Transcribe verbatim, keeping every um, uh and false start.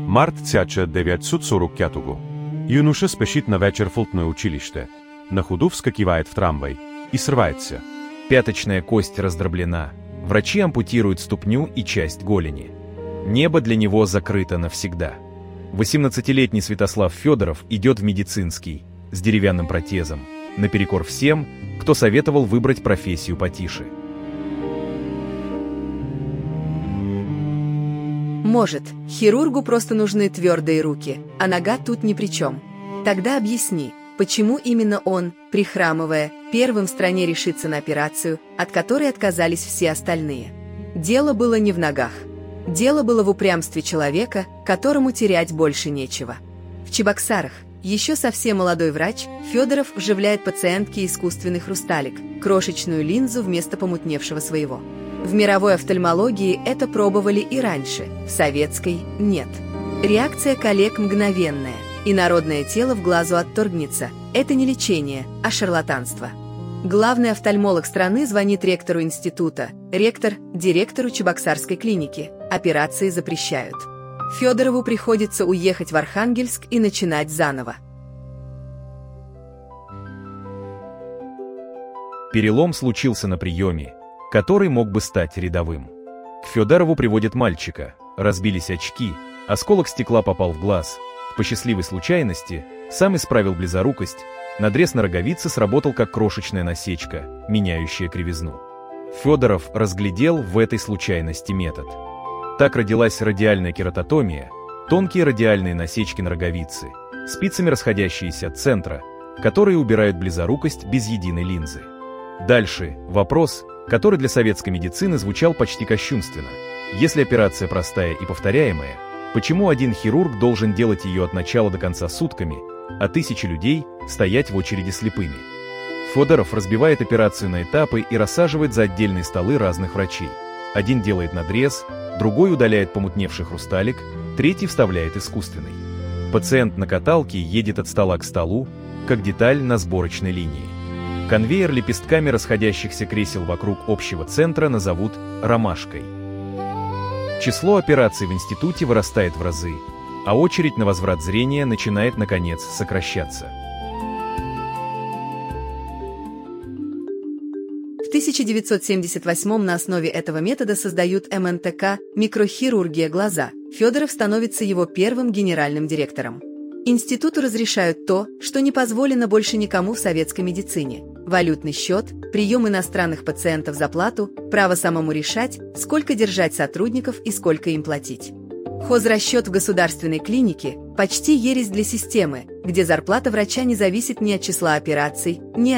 Март тысяча девятьсот сорок пятого. Юноша спешит на вечер в футбольное училище. На ходу вскакивает в трамвай и срывается. Пяточная кость раздроблена. Врачи ампутируют ступню и часть голени. Небо для него закрыто навсегда. восемнадцатилетний Святослав Федоров идет в медицинский, с деревянным протезом, наперекор всем, кто советовал выбрать профессию потише. Может, хирургу просто нужны твердые руки, а нога тут ни при чем. Тогда объясни, почему именно он, прихрамывая, первым в стране решится на операцию, от которой отказались все остальные. Дело было не в ногах. Дело было в упрямстве человека, которому терять больше нечего. В Чебоксарах еще совсем молодой врач Федоров вживляет пациентке искусственный хрусталик, крошечную линзу вместо помутневшего своего. В мировой офтальмологии это пробовали и раньше, в советской – нет. Реакция коллег мгновенная, и народное тело в глазу отторгнется. Это не лечение, а шарлатанство. Главный офтальмолог страны звонит ректору института, ректор – директору Чебоксарской клиники. Операции запрещают. Федорову приходится уехать в Архангельск и начинать заново. Перелом случился на приеме, который мог бы стать рядовым. К Федорову приводят мальчика, разбились очки, осколок стекла попал в глаз. По счастливой случайности сам исправил близорукость, надрез на роговице сработал как крошечная насечка, меняющая кривизну. Федоров разглядел в этой случайности метод. Так родилась радиальная кератотомия, тонкие радиальные насечки на роговице, спицами расходящиеся от центра, которые убирают близорукость без единой линзы. Дальше вопрос, который для советской медицины звучал почти кощунственно. Если операция простая и повторяемая, почему один хирург должен делать ее от начала до конца сутками, а тысячи людей стоять в очереди слепыми? Федоров разбивает операцию на этапы и рассаживает за отдельные столы разных врачей. Один делает надрез, другой удаляет помутневший хрусталик, третий вставляет искусственный. Пациент на каталке едет от стола к столу, как деталь на сборочной линии. Конвейер лепестками расходящихся кресел вокруг общего центра назовут «ромашкой». Число операций в институте вырастает в разы, а очередь на возврат зрения начинает, наконец, сокращаться. В тысяча девятьсот семьдесят восьмом на основе этого метода создают эм эн тэ ка «Микрохирургия глаза». Федоров становится его первым генеральным директором. Институту разрешают то, что не позволено больше никому в советской медицине. Валютный счет, прием иностранных пациентов за плату, право самому решать, сколько держать сотрудников и сколько им платить. Хозрасчет в государственной клинике – почти ересь для системы, где зарплата врача не зависит ни от числа операций, ни от